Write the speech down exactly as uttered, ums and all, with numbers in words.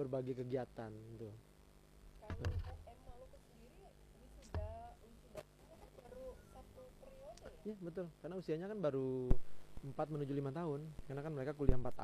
berbagai kegiatan gitu. Kalau U M Maluku sendiri wisuda wisudanya baru satu periode ya? Ya betul, karena usianya kan baru empat menuju lima tahun, karena kan mereka kuliah empat